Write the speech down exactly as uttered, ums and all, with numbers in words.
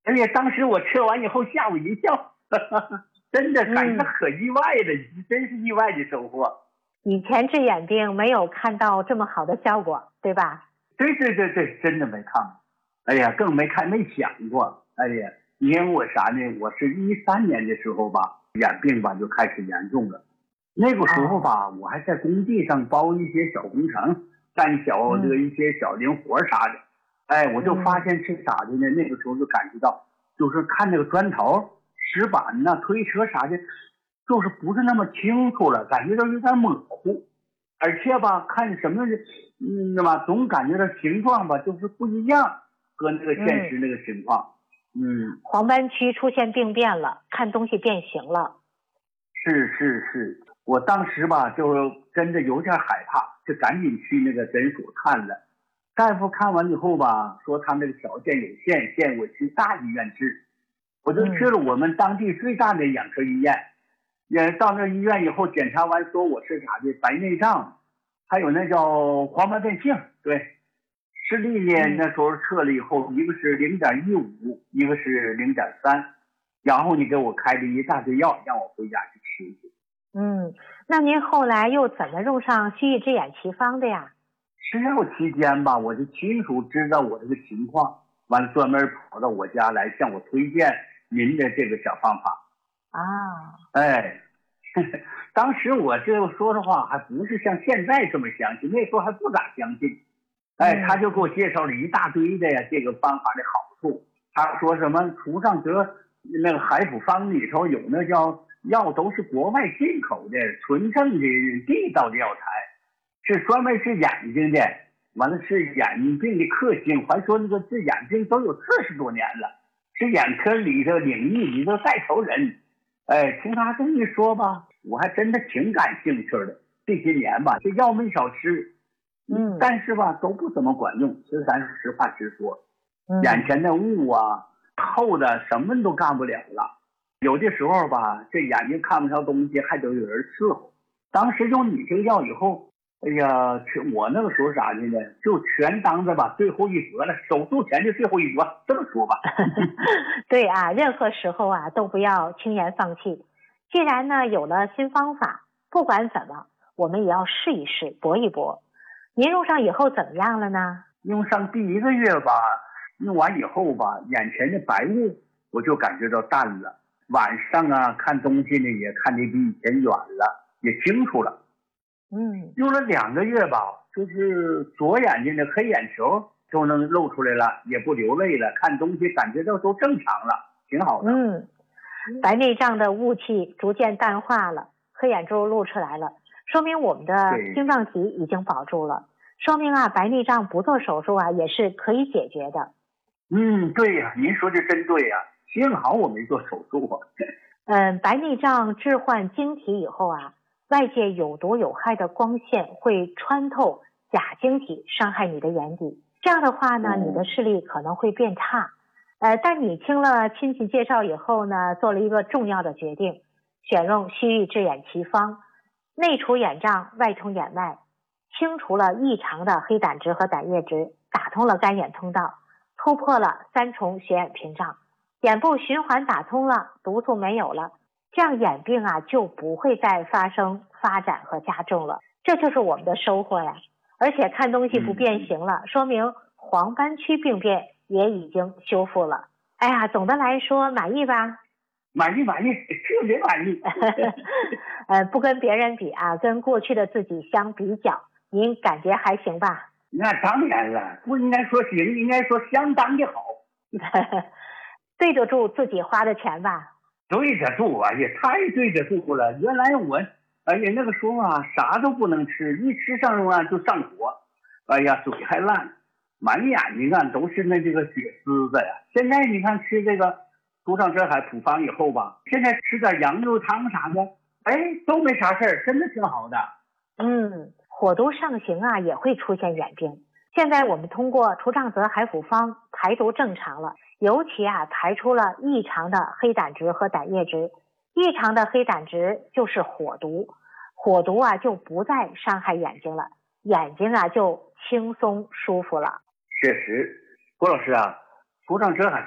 而且当时我吃完以后吓我一跳，真的感觉很意外的，嗯、真是意外的收获。 以前治眼病没有看到这么好的效果，对吧？ 对对对对，真的没看过。哎呀，更没看没想过。哎呀，因为我啥呢？我是一三年的时候吧，眼病吧就开始严重了。那个时候吧，我还在工地上包一些小工程，干小这个一些小零活啥的。哎，我就发现是啥的呢？那个时候就感觉到，就是看那个砖头、石板呐、推车啥的，就是不是那么清楚了，感觉到有点模糊。而且吧，看什么，嗯，那么总感觉到形状吧，就是不一样，和那个现实那个情况。嗯， 黄斑区出现病变了，看东西变形了。 是是是，我当时吧就真的有点害怕，就赶紧去那个诊所看了。大夫看完以后吧，说他那个条件有限，建议我去大医院治。我就去了我们当地最大的眼科医院。也到那医院以后检查完，说我是啥的白内障，还有那叫黄斑变性。对，视力呢那时候测了以后，一个是零点一五，一个是零点三，然后你给我开了一大堆药，让我回家去吃去。 嗯，那您后来又怎么用上西域之眼奇方的呀？ 吃药期间吧，我就清楚知道我这个情况，完了专门跑到我家来向我推荐您的这个小方法。 啊， 哎，当时我这说实话还不是像现在这么相信，那时候还不咋相信。哎，他就给我介绍了一大堆的呀这个方法的好处。他说什么涂上得那个海普方里头有那叫药都是国外进口的纯正的地道的药材，是专门治眼睛的，完了是眼病的克星，还说那个治眼病都有四十多年了，是眼科里头领域里头带头人。哎，听他这么一说吧，我还真的挺感兴趣的。这些年吧，这药没少吃， 嗯， 但是吧都不怎么管用。其实咱实话实说， 嗯、 眼前的雾啊、透的什么都干不了了。有的时候吧，这眼睛看不着东西，还得有人伺候。当时用你这个药以后，哎呀，我那个时候啥的呢，就全当着吧最后一搏了，手术前的最后一搏，这么说吧。 对啊，任何时候啊都不要轻言放弃。既然呢有了新方法，不管怎么，我们也要试一试，搏一搏。您用上以后怎么样了呢？ 用上第一个月吧，用完以后吧，眼前的白雾我就感觉到淡了，晚上啊看东西呢也看得比以前远了，也清楚了。 嗯， 用了两个月吧，就是左眼睛的黑眼球都能露出来了，也不流泪了，看东西感觉到都正常了，挺好的。 嗯，白内障的雾气逐渐淡化了，黑眼珠露出来了，说明我们的晶状体已经保住了，说明啊白内障不做手术啊也是可以解决的。 嗯，对呀，您说的真对呀，幸好我没做手术啊。 嗯，白内障置换晶体以后啊，外界有毒有害的光线会穿透假晶体，伤害你的眼底。这样的话呢，你的视力可能会变差。呃，但你听了亲戚介绍以后呢，做了一个重要的决定，选用西域治眼奇方，内除眼障，外通眼脉，清除了异常的黑胆汁和胆液质，打通了干眼通道，突破了三重血眼屏障，眼部循环打通了，毒素没有了，这样眼病啊就不会再发生发展和加重了。这就是我们的收获呀！而且看东西不变形了，说明黄斑区病变也已经修复了。哎呀，总的来说满意吧？ 满意满意，特别满意。 呃，不跟别人比啊，跟过去的自己相比较，您感觉还行吧？ 那当然了，不应该说行，应该说相当的好。 对得住自己花的钱吧？ 对得住啊，也太对得住了。原来我，哎呀，那个时候啊，啥都不能吃，一吃上啊就上火，哎呀，嘴还烂，满眼睛啊都是那这个血丝子呀。现在你看吃这个涂上这海普方以后吧，现在吃点羊肉汤啥的，哎，都没啥事儿，真的挺好的。 嗯，火毒上行啊，也会出现眼病。现在我们通过除障泽海普方排毒正常了，尤其啊排出了异常的黑胆汁和胆液质。异常的黑胆汁就是火毒，火毒啊就不再伤害眼睛了，眼睛啊就轻松舒服了。 确实，郭老师啊，除障泽海